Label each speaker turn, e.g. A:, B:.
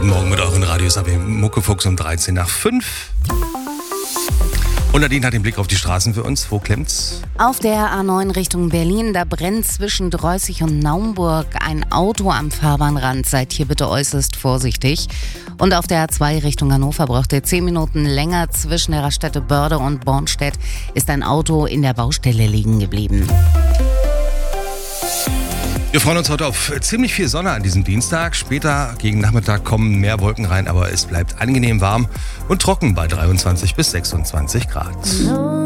A: Guten Morgen mit euren Radios AB Muckefuchs um 13 nach 5. Und Nadine hat den Blick auf die Straßen für uns. Wo klemmt's?
B: Auf der A9 Richtung Berlin, da brennt zwischen Dreußig und Naumburg ein Auto am Fahrbahnrand. Seid hier bitte äußerst vorsichtig. Und auf der A2 Richtung Hannover braucht ihr 10 Minuten länger. Zwischen der Raststätte Börde und Bornstedt ist ein Auto in der Baustelle liegen geblieben.
A: Wir freuen uns heute auf ziemlich viel Sonne an diesem Dienstag. Später gegen Nachmittag kommen mehr Wolken rein, aber es bleibt angenehm warm und trocken bei 23 bis 26 Grad.